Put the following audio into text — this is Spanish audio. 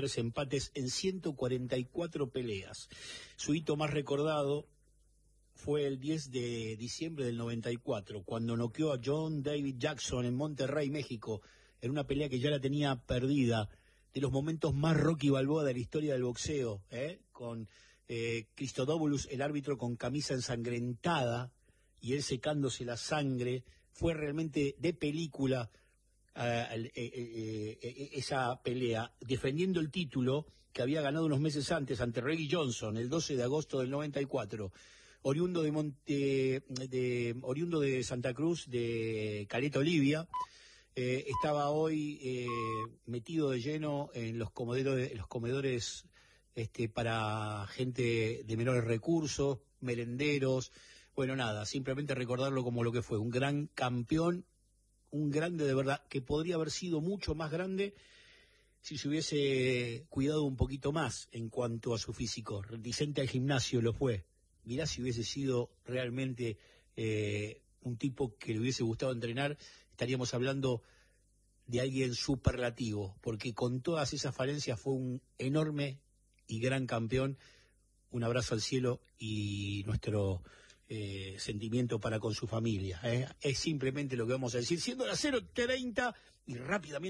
3 empates en 144 peleas. Su hito más recordado fue el 10 de diciembre del 94, cuando noqueó a John David Jackson en Monterrey, México, en una pelea que ya la tenía perdida, de los momentos más Rocky Balboa de la historia del boxeo, con Christodoulos, el árbitro con camisa ensangrentada, y él secándose la sangre. Fue realmente de película esa pelea, defendiendo el título que había ganado unos meses antes ante Reggie Johnson, el 12 de agosto del 94. Oriundo de Santa Cruz, de Caleta Olivia, estaba hoy metido de lleno en los comedores para gente de menores recursos, merenderos. Bueno, nada, simplemente recordarlo como lo que fue, un gran campeón, un grande de verdad, que podría haber sido mucho más grande si se hubiese cuidado un poquito más en cuanto a su físico. Reticente al gimnasio lo fue. Mirá si hubiese sido realmente un tipo que le hubiese gustado entrenar, estaríamos hablando de alguien superlativo, porque con todas esas falencias fue un enorme y gran campeón. Un abrazo al cielo y nuestro sentimiento para con su familia. Es simplemente lo que vamos a decir, siendo las 0:30 y rápidamente.